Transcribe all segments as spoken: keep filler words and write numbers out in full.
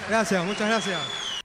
Gracias, muchas gracias.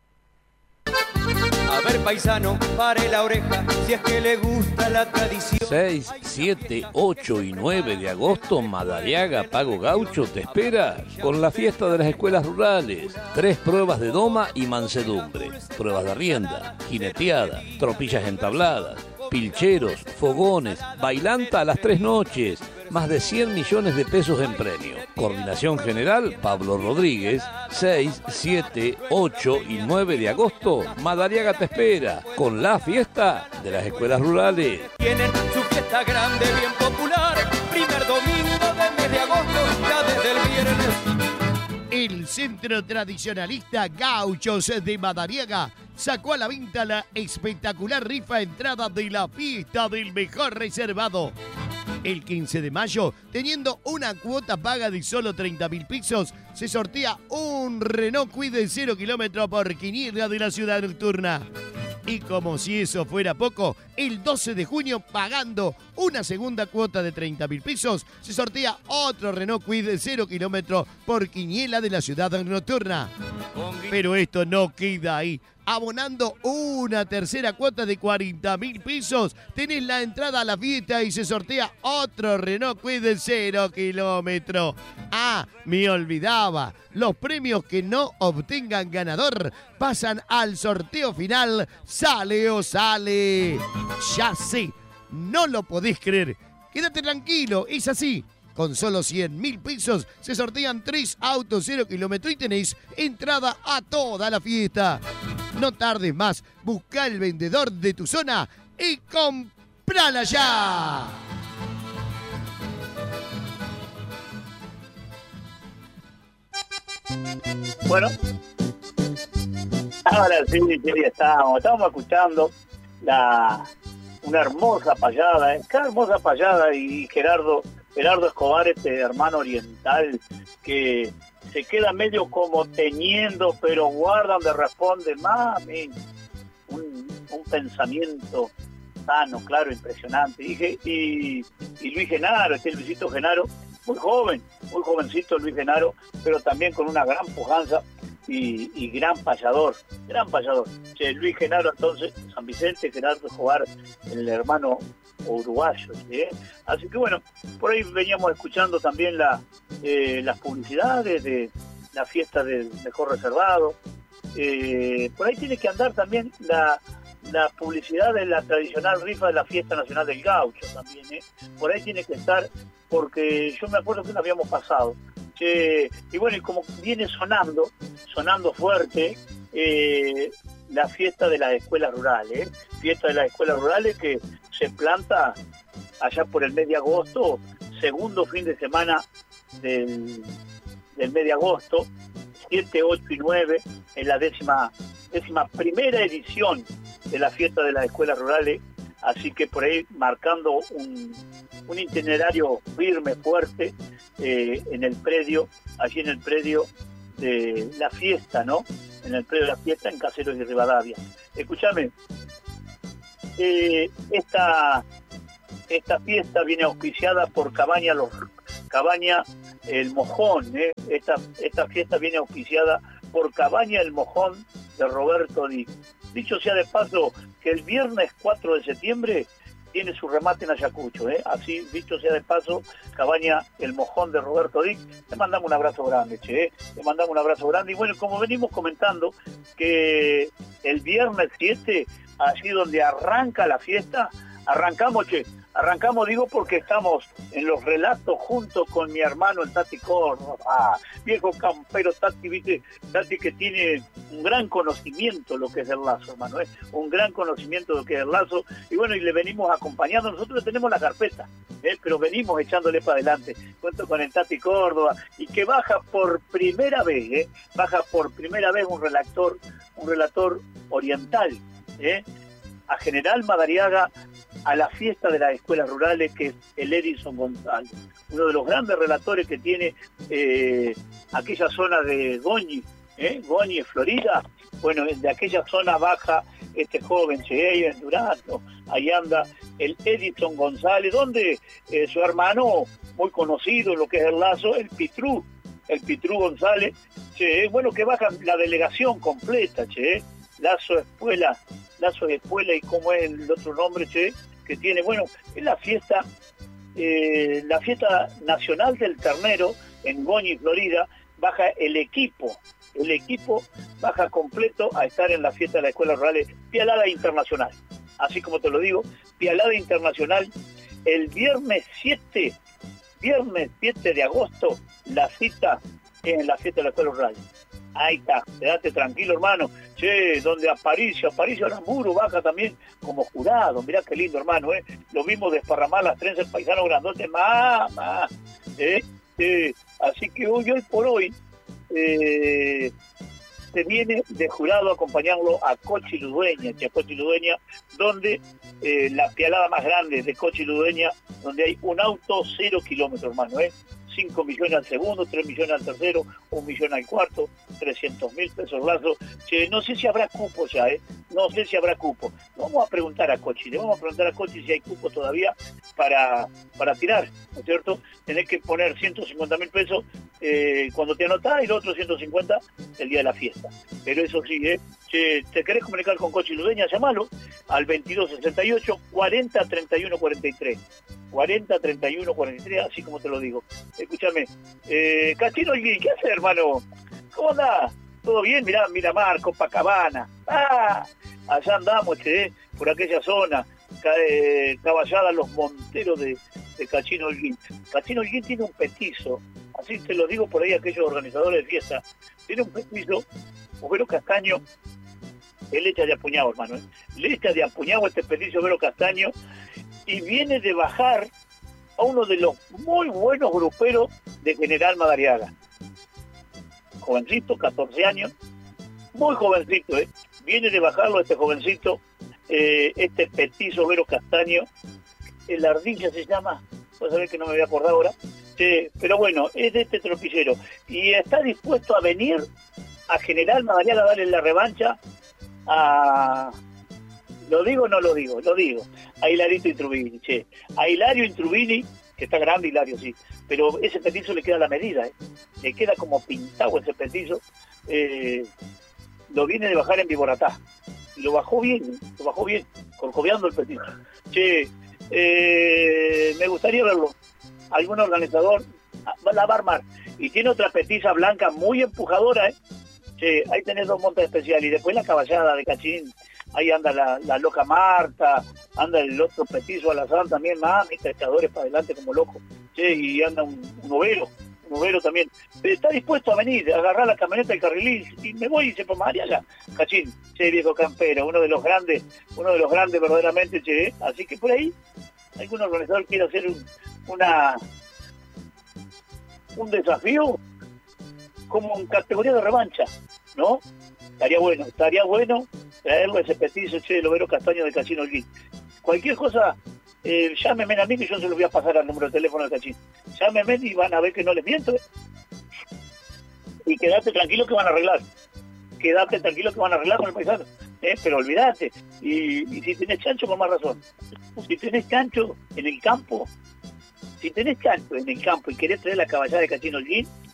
A ver, paisano, pare la oreja, si es que le gusta la tradición. seis, siete, ocho y nueve de agosto, Madariaga Pago Gaucho te espera con la fiesta de las escuelas rurales. Tres pruebas de doma y mansedumbre, pruebas de rienda, jineteada, tropillas entabladas, pilcheros, fogones, bailanta a las tres noches, más de cien millones de pesos en premio. Coordinación General, Pablo Rodríguez. seis, siete, ocho y nueve de agosto, Madariaga te espera con la fiesta de las escuelas rurales. Tienen su fiesta grande, bien popular, primer domingo del mes de agosto, ya desde el viernes. El Centro Tradicionalista Gauchos de Madariaga sacó a la venta la espectacular rifa entrada de la fiesta del mejor reservado. El quince de mayo, teniendo una cuota paga de solo treinta mil pesos, se sortea un Renault Kwid de cero kilómetros por quiniela de la ciudad nocturna. Y como si eso fuera poco, el doce de junio, pagando una segunda cuota de treinta mil pesos, se sortea otro Renault Kwid de cero kilómetros por quiniela de la ciudad nocturna. Pero esto no queda ahí. Abonando una tercera cuota de cuarenta mil pesos, tenés la entrada a la fiesta y se sortea otro Renault Kwid de cero kilómetros. Ah, me olvidaba. Los premios que no obtengan ganador pasan al sorteo final. Sale o sale. Ya sé, no lo podés creer. Quédate tranquilo, es así. Con solo cien mil pesos se sortean tres autos cero kilómetros y tenéis entrada a toda la fiesta. No tardes más, busca el vendedor de tu zona y comprala ya. Bueno, ahora sí, sí, estamos, estamos escuchando la, una hermosa payada, ¿eh? Qué hermosa payada, y Gerardo... Gerardo Escobar, este hermano oriental que se queda medio como teñiendo, pero guarda donde responde, mami, un, un pensamiento sano, claro, impresionante. Y, y, y Luis Genaro, este Luisito Genaro, muy joven, muy jovencito Luis Genaro, pero también con una gran pujanza y, y gran payador, gran payador. Che, Luis Genaro, entonces, San Vicente, Gerardo Escobar, el hermano uruguayo, ¿sí? Así que bueno, por ahí veníamos escuchando también la, eh, las publicidades de la fiesta del mejor reservado. Eh, por ahí tiene que andar también la, la publicidad de la tradicional rifa de la fiesta nacional del gaucho también, ¿eh? Por ahí tiene que estar, porque yo me acuerdo que lo habíamos pasado. Eh, y bueno, y como viene sonando, sonando fuerte, eh, la fiesta de las escuelas rurales, ¿eh? Fiesta de las escuelas rurales que se planta allá por el mes de agosto, segundo fin de semana del, del mes de agosto, siete, ocho y nueve, en la décima, décima primera edición de la fiesta de las escuelas rurales, así que por ahí marcando un, un itinerario firme, fuerte, eh, en el predio, allí en el predio de la fiesta, ¿no? En el predio de la fiesta en Caseros y Rivadavia. Escúchame, eh, esta, esta fiesta viene auspiciada por Cabaña, los, Cabaña El Mojón, ¿eh? Esta, esta fiesta viene auspiciada por Cabaña El Mojón de Roberto Dick. Dicho sea de paso, que el viernes cuatro de septiembre tiene su remate en Ayacucho, ¿eh? Así, dicho sea de paso, Cabaña El Mojón de Roberto Dick. Le mandamos un abrazo grande, che, ¿eh? Le mandamos un abrazo grande. Y bueno, como venimos comentando, que el viernes siete, allí donde arranca la fiesta, arrancamos, che, arrancamos, digo, porque estamos en los relatos junto con mi hermano, el Tati Córdoba, ah, viejo campero Tati, viste, Tati que tiene un gran conocimiento de lo que es el lazo, hermano, ¿eh? Un gran conocimiento de lo que es el lazo, y bueno, y le venimos acompañando, nosotros tenemos la carpeta, ¿eh? Pero venimos echándole para adelante, cuento con el Tati Córdoba, y que baja por primera vez, ¿eh? Baja por primera vez un relator, un relator oriental, ¿eh? A General Madariaga, a la fiesta de las escuelas rurales, que es el Edison González, uno de los grandes relatores que tiene eh, aquella zona de Goñi, ¿eh? Goñi, Florida. Bueno, de aquella zona baja este joven, che, en Durazno, ahí anda el Edison González, donde eh, su hermano, muy conocido en lo que es el lazo, el Pitrú, el Pitrú González, Che, es bueno que bajan la delegación completa, che. Lazo Espuela, Lazo de Espuela y cómo es el otro nombre, che, que tiene, bueno, es la fiesta, eh, la fiesta nacional del ternero en Goñi, Florida, baja el equipo, el equipo baja completo a estar en la fiesta de la Escuela Rural Pialada Internacional. Así como te lo digo, Pialada Internacional, el viernes siete, viernes siete de agosto, la cita en la fiesta de la Escuela Rural. Ahí está, quédate tranquilo, hermano. Che, donde Aparicio, Aparicio Aramburu baja también como jurado. Mirá qué lindo, hermano, ¿eh? Lo mismo desparramar las trenzas paisanos grandotes, más, más. ¿eh? Eh, así que hoy, hoy por hoy, eh, se viene de jurado a acompañarlo a Cochi Ludueña, che, a Cochi Ludueña, donde eh, la pialada más grande de Cochi Ludueña, donde hay un auto cero kilómetros, hermano, ¿eh? cinco millones al segundo, tres millones al tercero, un millón al cuarto, trescientos mil pesos lazo. Che, no sé si habrá cupo ya, ¿eh? No sé si habrá cupo. Vamos a preguntar a Cochi, le vamos a preguntar a Cochi si hay cupo todavía para, para tirar, ¿no es cierto? Tenés que poner ciento cincuenta mil pesos eh, cuando te anotás y los otros ciento cincuenta el día de la fiesta. Pero eso sí, ¿eh? Che, ¿te querés comunicar con Cochi Ludueña? Llamalo al veintidós sesenta y ocho, cuarenta treinta y uno cuarenta y tres. cuarenta treinta y uno cuarenta y tres, así como te lo digo. Escúchame, eh, Cachino, ¿qué haces, hermano? ¿Cómo andás? ¿Todo bien? Mirá, Miramar, Copacabana. Ah, allá andamos, che, por aquella zona. Eh, Caballada, los monteros de, de Cachino Holguín. Cachino Holguín tiene un petizo, así te lo digo por ahí aquellos organizadores de fiesta. Tiene un petizo, Overo Castaño, él echa de apuñado, hermano. ¿eh? Le echa de apuñado este petizo Overo Castaño y viene de bajar a uno de los muy buenos gruperos de General Madariaga. Jovencito, catorce años, muy jovencito, ¿eh? Viene de bajarlo este jovencito, eh, este petizo Overo Castaño, el Ardilla se llama, vas a ver que no me voy a acordar ahora, eh, pero bueno, es de este tropillero, y está dispuesto a venir a General Madariaga a darle la revancha a... ¿Lo digo o no lo digo? Lo digo. A Hilarito Intrubini, che. A Hilario Intrubini, que está grande Hilario, sí, pero ese petizo le queda a la medida, ¿eh? Le queda como pintado ese petizo. Eh, lo viene de bajar en Viboratá. Y lo bajó bien, lo bajó bien, corcoveando el petizo. Che, eh, me gustaría verlo. Algún organizador la va a armar. Y tiene otra petiza blanca muy empujadora, ¿eh? Che, ahí tenés dos montas especiales. Y después la caballada de Cachín. Ahí anda la, la loca Marta, anda el otro petizo Alazán también, mami, pescadores para adelante como loco. Che, y anda un, un overo, un overo también. Pero está dispuesto a venir, a agarrar la camioneta del carrilín y me voy y se por allá. Cachín, che, viejo campero, uno de los grandes, uno de los grandes verdaderamente, che. Así que por ahí, algún organizador quiere hacer un, una un desafío como en categoría de revancha, ¿no? Estaría bueno, estaría bueno traerlo ese petizo, che, el Overo Castaño de Cachín Holguín. Cualquier cosa, eh, llámeme a mí que yo se los voy a pasar al número de teléfono de Cachín. Llámeme y van a ver que no les miento. ¿eh? Y quédate tranquilo que van a arreglar. Quédate tranquilo que van a arreglar con el paisano. ¿eh? Pero olvídate. Y, y si tenés chancho, con más razón. Si tenés chancho en el campo, si tenés chancho en el campo y querés traer la caballada de Cachín Holguín,